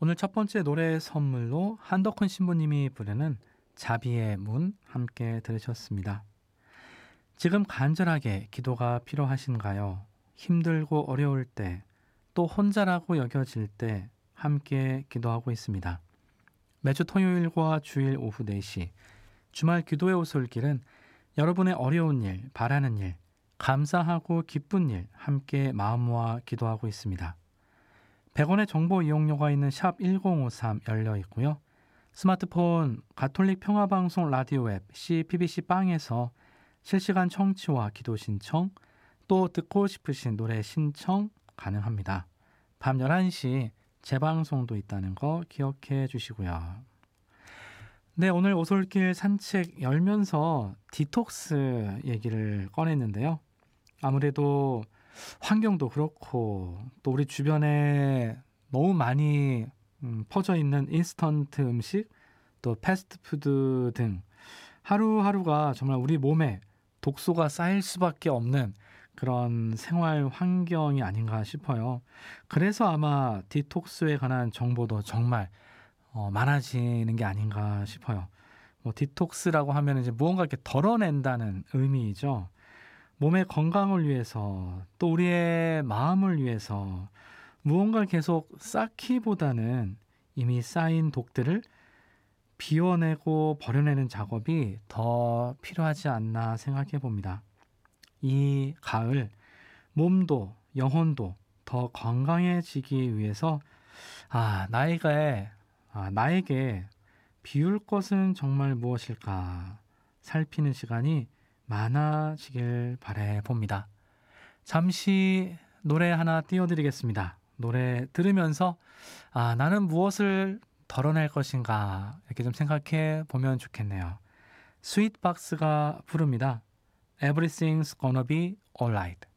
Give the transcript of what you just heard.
오늘 첫 번째 노래 선물로 한덕훈 신부님이 부르는 자비의 문 함께 들으셨습니다. 지금 간절하게 기도가 필요하신가요? 힘들고 어려울 때, 또 혼자라고 여겨질 때 함께 기도하고 있습니다. 매주 토요일과 주일 오후 4시 주말 기도의 오솔길은 여러분의 어려운 일, 바라는 일, 감사하고 기쁜 일 함께 마음 모아 기도하고 있습니다. 100원의 정보 이용료가 있는 샵 1053 열려 있고요. 스마트폰 가톨릭 평화방송 라디오 앱 CPBC 빵에서 실시간 청취와 기도 신청, 또 듣고 싶으신 노래 신청 가능합니다. 밤 11시 재방송도 있다는 거 기억해 주시고요. 네, 오늘 오솔길 산책 열면서 디톡스 얘기를 꺼냈는데요. 아무래도 환경도 그렇고 또 우리 주변에 너무 많이 퍼져 있는 인스턴트 음식, 또 패스트푸드 등 하루하루가 정말 우리 몸에 독소가 쌓일 수밖에 없는 그런 생활 환경이 아닌가 싶어요. 그래서 아마 디톡스에 관한 정보도 정말 많아지는 게 아닌가 싶어요. 뭐 디톡스라고 하면 이제 무언가 이렇게 덜어낸다는 의미이죠. 몸의 건강을 위해서 또 우리의 마음을 위해서 무언가를 계속 쌓기보다는 이미 쌓인 독들을 비워내고 버려내는 작업이 더 필요하지 않나 생각해 봅니다. 이 가을 몸도 영혼도 더 건강해지기 위해서 나에게 비울 것은 정말 무엇일까 살피는 시간이 많아지길 바래 봅니다. 잠시 노래 하나 띄워드리겠습니다. 노래 들으면서 나는 무엇을 덜어낼 것인가 이렇게 좀 생각해 보면 좋겠네요. 스윗박스가 부릅니다. Everything's gonna be alright.